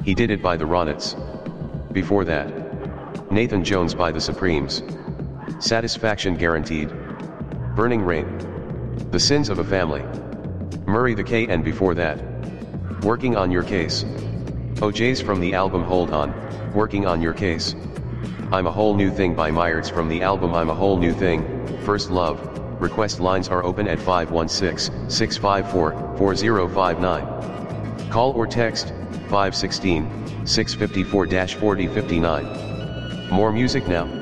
He Did It by the Ronettes. Before that, Nathan Jones by the Supremes. Satisfaction Guaranteed. Burning Rain. The Sins of a Family. Murray the K, and before that, Working on Your Case. OJ's from the album Hold On, Working on Your Case. I'm a Whole New Thing by Myers from the album I'm a Whole New Thing, First Love. Request lines are open at 516-654-4059. Call or text 516-654-4059. More music now.